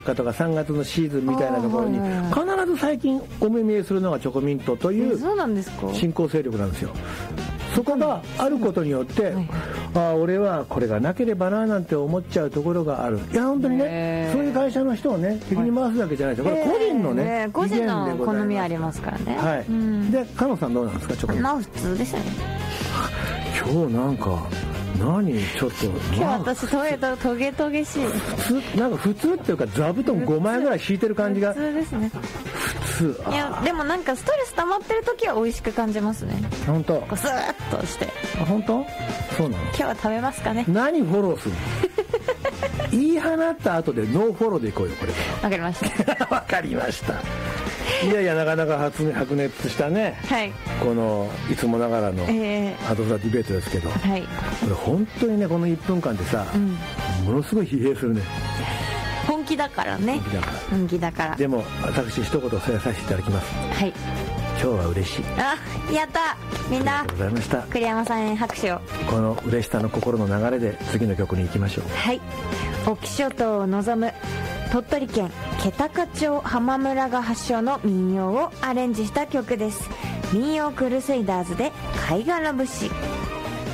とか3月のシーズンみたいなところに必ず最近お目見えするのがチョコミントという新興勢力なんですよ。そこがあることによって、俺はこれがなければななんて思っちゃうところがある。いや本当にね、そういう会社の人をね敵に回すだけじゃないですよ。これ個人のね、 個人の好みありますからね。 はい。で加納さんどうなんですか、チョコミント。 まあ普通ですよね。 今日なんか何ちょっと今日私トゲトゲしい。 なんか普通っていうか座布団5枚ぐらい敷いてる感じが普通ですね。 普通。 いやでもなんかストレス溜まってる時は美味しく感じますね。 本当。 スーッとして。 本当。そうなの。 今日は食べますかね。 何フォローするの言い放った後でノーフォローでいこうよこれから。 わかりましたわかりました。いやいやなかなか白熱したね、はい、このいつもながらのハトザディベートですけど、はい、これ本当にねこの1分間でさ、ものすごい疲弊するね。 本気だからね。本気だから。 でも私一言添えさせていただきます。はい。今日は嬉しい。 あ、やった。みんなありがとうございました。栗山さんへ拍手を。 この嬉しさの心の流れで次の曲に行きましょう。 はい。隠岐諸島を望む鳥取県気高町浜村が発祥の民謡をアレンジした曲です。民謡クルセイダーズで貝殻節。